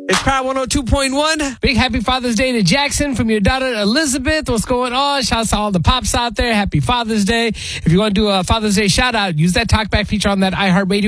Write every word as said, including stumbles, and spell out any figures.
It's Power one oh two point one. Big happy Father's Day to Jackson from your daughter Elizabeth. What's going on? Shouts to all the pops out there. Happy Father's Day. If you want to do a Father's Day shout out, use that talkback feature on that iHeartRadio